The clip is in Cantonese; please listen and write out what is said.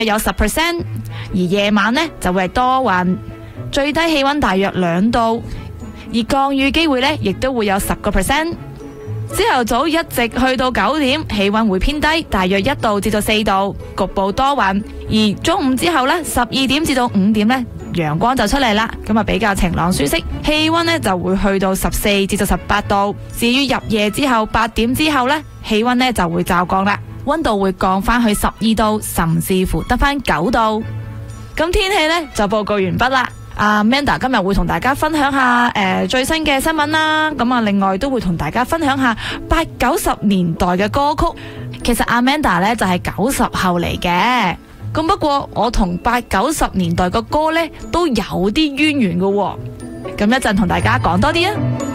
有10%，而夜晚呢就會係多雲，最低氣溫大約2度，而降雨機會呢亦都會有10%。朝頭早一直去到9點，氣溫會偏低，大約1度至到4度，局部多雲。而中午之後呢，12點至到5點呢，陽光就出嚟啦，咁啊比較晴朗舒適，氣溫呢就會去到14至到18度。至於入夜之後8點之後呢，氣溫呢就會驟降啦，溫度會降翻去12度，甚至乎得翻9度。咁天氣呢就報告完畢啦。Amanda 今日會同大家分享下最新嘅新聞啦，咁啊另外都會同大家分享下80-90年代嘅歌曲。其實 Amanda 呢就係90後嚟嘅，咁不過我同80-90年代嘅歌呢都有啲淵源嘅喎，咁一陣同大家講多啲啊。